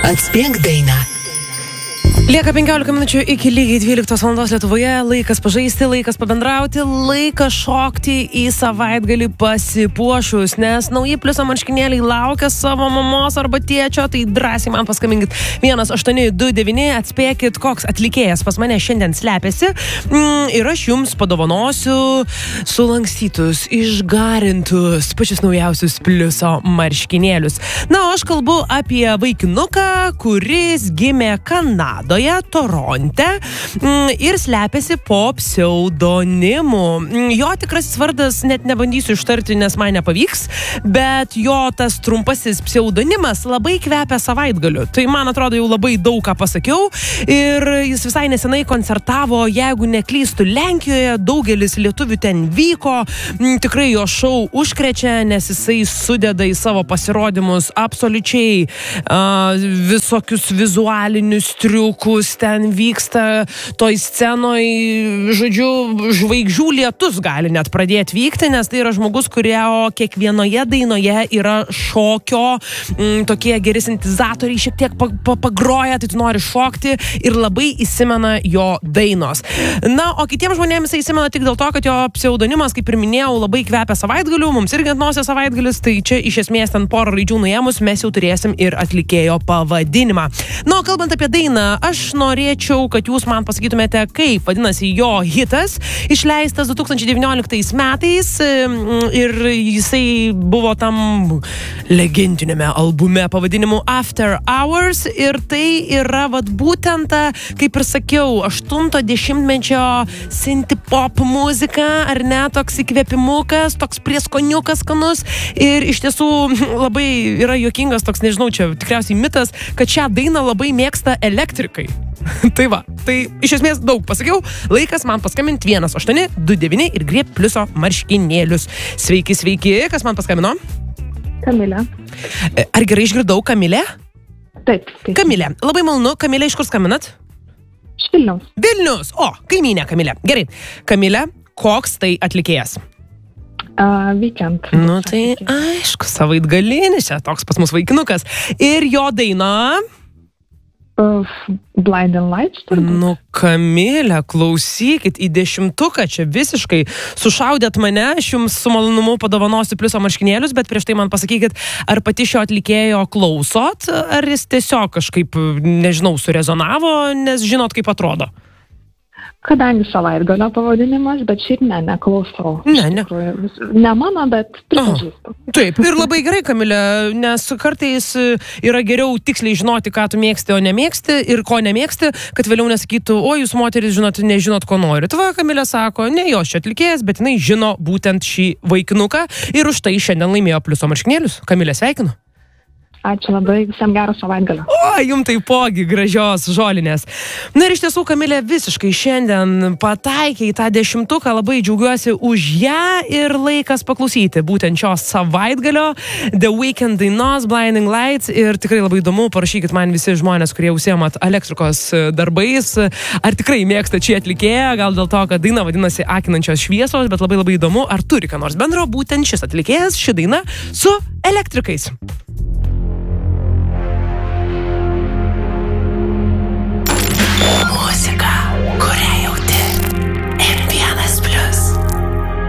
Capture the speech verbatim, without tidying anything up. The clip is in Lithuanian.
Atspėk dainą. Lieka penkiolika minučių iki lygiai dvyliktos valandos Lietuvoje. Laikas pažaisti, laikas pabendrauti, laikas šokti į savaitgalį pasipuošus, nes nauji pliuso marškinėliai laukia savo mamos arba tėčio, tai drąsiai man paskambinkit vienas aštuoni du devyni, atspėkit, koks atlikėjas pas mane šiandien slepiasi mm, ir aš jums padovanosiu sulankstytus, išgarintus, pačius naujausius pliuso marškinėlius. Na, o aš kalbu apie vaikinuką, kuris gimė Kanadoje, Toronte ir slepiasi po pseudonimu. Jo tikrasis vardas net nebandysiu ištarti, nes man nepavyks, bet jo tas trumpasis pseudonimas labai kvepia savaitgaliu. Tai man atrodo jau labai daug ką pasakiau ir jis visai nesenai koncertavo, jeigu neklystu, Lenkijoje, daugelis lietuvių ten vyko. Tikrai jo šou užkrečia, nes jisai sudeda į savo pasirodymus absoliučiai uh, visokius vizualinius triukus, ten vyksta toj scenoj, žodžiu, žvaigždžių lietus gali net pradėti vykti, nes tai yra žmogus, kurio kiekvienoje dainoje yra šokio, m, tokie geri sintizatoriai šiek tiek pa, pa, pagroja, tai tu nori šokti ir labai įsimena jo dainos. Na, o kitiems žmonėms jisai įsimena tik dėl to, kad jo pseudonimas, kaip ir minėjau, labai kvepia savaitgaliu, mums irgi atnosė savaitgalis, tai čia iš esmės ten porą raidžių nuėmus mes jau turėsim ir atlikėjo pavadinimą. Na, o kalbant apie dainą, aš norėčiau, kad jūs man pasakytumėte, kaip vadinasi jo hitas, išleistas du tūkstančiai devynioliktais metais ir jisai buvo tam legendinėme albume pavadinimu After Hours ir tai yra vat būtent, kaip ir sakiau, aštunto dešimtmečio synth-pop muzika, ar ne, toks įkvėpimukas, toks prieskoniukas skanus ir iš tiesų labai yra juokingas toks, nežinau, čia tikriausiai mitas, kad šią dainą labai mėgsta elektrikai. Tai va, tai iš esmės daug pasakiau, laikas man paskambinti vienas aštuoni du devyni ir grieb pliuso marškinėlius. Sveiki, sveiki, kas man paskambino? Kamilė. Ar gerai išgirdau, Kamilė? Taip, taip. Kamilė, labai malonu, Kamilė, iš kur skambinat? Iš Vilniaus. Vilnius, o, kaimynė Kamilė. Gerai, Kamilė, koks tai atlikėjas? Uh, Weekend. Nu tai aišku, savaitgalinis, čia toks pas mus vaikinukas. Ir jo daina... Uh, Blinding Lights, turbūt. Nu, Kamilė, klausykit, į dešimtuką čia visiškai sušaudėt mane, aš jums su malonumu padovanosiu pliuso marškinėlius, bet prieš tai man pasakykit, ar pati šio atlikėjo klausot, ar jis tiesiog kažkaip, nežinau, surezonavo, nes žinot, kaip atrodo. Kadangi savaitgalio pavadinimas, bet šiaip ne, neklausau. Ne, ne. Ne mano, bet pripažįstu. Taip, ir labai gerai, Kamilė, nes kartais yra geriau tiksliai žinoti, ką tu mėgsti, o nemėgsti, ir ko nemėgsti, kad vėliau nesakytų, o jūs moteris žinot, nežinot, ko norit. Va, Kamilė sako, ne jos čia atlikėjas, bet jinai žino būtent šį vaikinuką ir už tai šiandien laimėjo pliuso marškinėlius. Kamilė, sveikinu. Ačiū labai, visiems gero savaitgalio. O, jums taipogi gražios žolinės. Na ir iš tiesų, Kamilė visiškai šiandien pataikė į tą dešimtuką, labai džiaugiuosi už ją ir laikas paklausyti būtent šios savaitgalio The Weekend dainos Blinding Lights ir tikrai labai įdomu, parašykit man visi žmonės, kurie užsiemat elektrikos darbais, ar tikrai mėgstat šį atlikėją, gal dėl to, kad daina vadinasi Akinančios šviesos, bet labai labai įdomu, ar turi ką nors bendro būtent šis atlikėjas, ši daina su elektrikais.